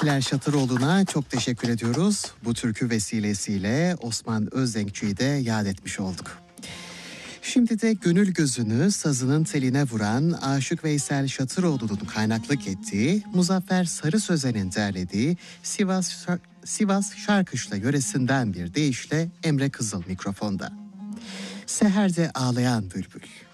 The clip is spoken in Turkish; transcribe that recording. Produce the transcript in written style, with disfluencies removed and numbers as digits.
Veysel Şatıroğlu'na çok teşekkür ediyoruz. Bu türkü vesilesiyle Osman Özdenkçi'yi de yad etmiş olduk. Şimdi de gönül gözünü sazının teline vuran Aşık Veysel Şatıroğlu'nun kaynaklık ettiği, Muzaffer Sarı Sözen'in derlediği Sivas Şarkışla yöresinden bir deyişle Emre Kızıl mikrofonda. Seher'de ağlayan bülbül.